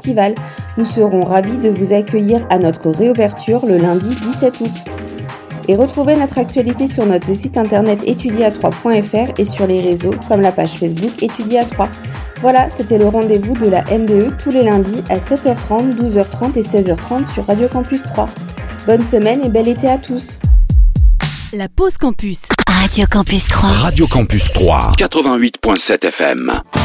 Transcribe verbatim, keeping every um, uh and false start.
festival. Nous serons ravis de vous accueillir à notre réouverture le lundi dix-sept août. Et retrouvez notre actualité sur notre site internet étudier à trois point f r et sur les réseaux comme la page Facebook Étudier à trois. Voilà, c'était le rendez-vous de la M D E tous les lundis à sept heures trente, douze heures trente et seize heures trente sur Radio Campus trois. Bonne semaine et bel été à tous. La pause campus. Radio Campus trois. Radio Campus trois, quatre-vingt-huit virgule sept F M.